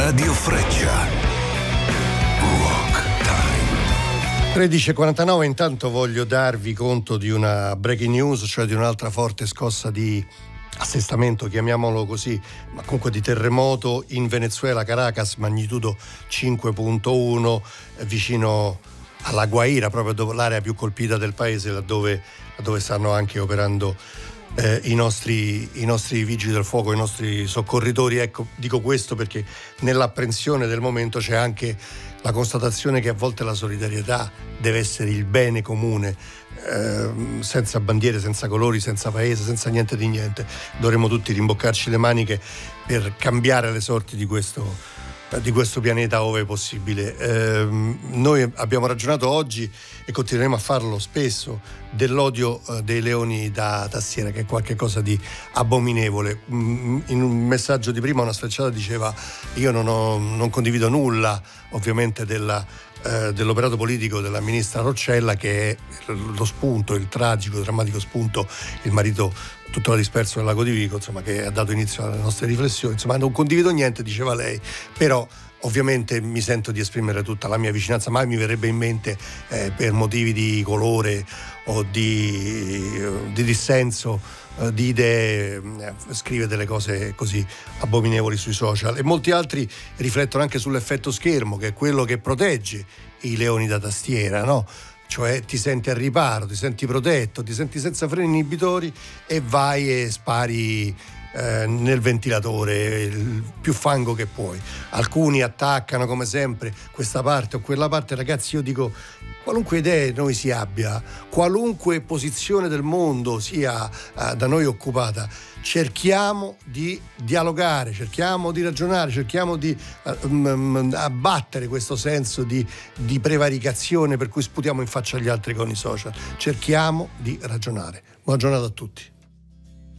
Radio Freccia. Rock Time. 13:49. Intanto voglio darvi conto di una breaking news, cioè di un'altra forte scossa di assestamento, chiamiamolo così, ma comunque di terremoto in Venezuela, Caracas, magnitudo 5.1, vicino alla Guaira, proprio l'area più colpita del paese, laddove stanno anche operando i nostri vigili del fuoco, i nostri soccorritori. Ecco, dico questo perché nell'apprensione del momento c'è anche la constatazione che a volte la solidarietà deve essere il bene comune, senza bandiere, senza colori, senza paese, senza niente di niente. Dovremmo tutti rimboccarci le maniche per cambiare le sorti di questo pianeta ove possibile. Noi abbiamo ragionato oggi e continueremo a farlo spesso dell'odio dei leoni da tastiera, che è qualcosa di abominevole. In un messaggio di prima una sfrecciata diceva: io non condivido nulla ovviamente dell'operato politico della ministra Roccella, che è lo spunto, il tragico, drammatico spunto, il marito tuttora disperso nel lago di Vico, insomma, che ha dato inizio alle nostre riflessioni. Insomma, non condivido niente, diceva lei, però ovviamente mi sento di esprimere tutta la mia vicinanza. Mai mi verrebbe in mente, per motivi di colore o di dissenso di idee, scrive delle cose così abominevoli sui social. E molti altri riflettono anche sull'effetto schermo, che è quello che protegge i leoni da tastiera, no? Cioè ti senti al riparo, ti senti protetto, ti senti senza freni inibitori e vai e spari nel ventilatore il più fango che puoi. Alcuni attaccano come sempre questa parte o quella parte. Ragazzi, io dico, qualunque idea noi si abbia, qualunque posizione del mondo sia da noi occupata, cerchiamo di dialogare, cerchiamo di ragionare, cerchiamo di abbattere questo senso di prevaricazione per cui sputiamo in faccia agli altri con i social. Cerchiamo di ragionare. Buona giornata a tutti.